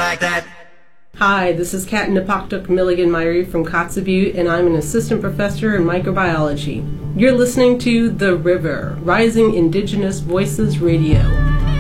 like that. Hi, this is Kat Napaktuk Milligan Myrie from Kotzebue, and I'm an assistant professor in microbiology. You're listening to The River, Rising Indigenous Voices Radio.